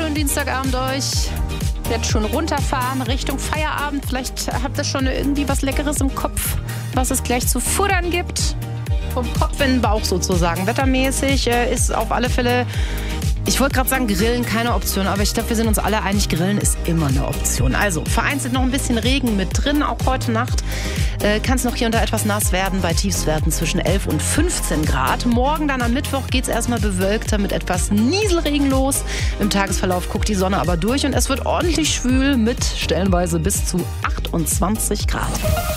schönen Dienstagabend euch. Jetzt schon runterfahren Richtung Feierabend. Vielleicht habt ihr schon irgendwie was Leckeres im Kopf, was es gleich zu futtern gibt. Vom Kopf in den Bauch sozusagen. Wettermäßig ist auf alle Fälle, ich wollte gerade sagen, Grillen keine Option, aber ich glaube, wir sind uns alle einig, Grillen ist immer eine Option. Also vereinzelt noch ein bisschen Regen mit drin, auch heute Nacht. Kann es noch hier und da etwas nass werden, bei Tiefstwerten zwischen 11 und 15 Grad. Morgen dann am Mittwoch geht es erstmal bewölkter mit etwas Nieselregen los. Im Tagesverlauf guckt die Sonne aber durch und es wird ordentlich schwül mit stellenweise bis zu 28 Grad.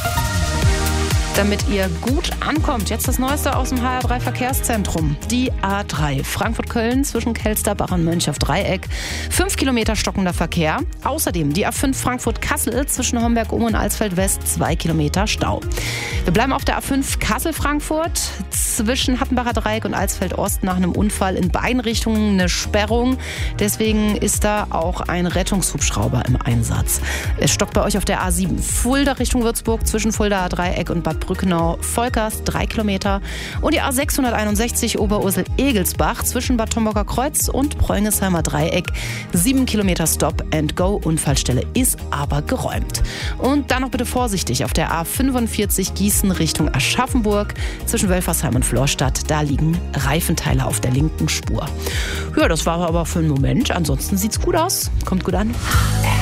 Damit ihr gut ankommt, jetzt das Neueste aus dem HR3 Verkehrszentrum. Die A3 Frankfurt-Köln zwischen Kelsterbach und Mönch-auf-Dreieck. 5 Kilometer stockender Verkehr. Außerdem die A5 Frankfurt-Kassel zwischen Homberg-Ohm und Alsfeld-West. 2 Kilometer Stau. Wir bleiben auf der A5 Kassel-Frankfurt zwischen Hattenbacher Dreieck und Alsfeld-Ost nach einem Unfall in beiden Richtungen eine Sperrung. Deswegen ist da auch ein Rettungshubschrauber im Einsatz. Es stockt bei euch auf der A7 Fulda Richtung Würzburg zwischen Fuldaer Dreieck und Bad Brückenau, Volkers 3 Kilometer und die A661 Oberursel-Egelsbach zwischen Bad Homburger Kreuz und Preungesheimer Dreieck 7 Kilometer Stop-and-Go. Unfallstelle ist aber geräumt. Und dann noch bitte vorsichtig auf der A45 Gießen Richtung Aschaffenburg zwischen Wölfersheim und Florstadt. Da liegen Reifenteile auf der linken Spur. Ja, das war aber für einen Moment. Ansonsten sieht's gut aus. Kommt gut an.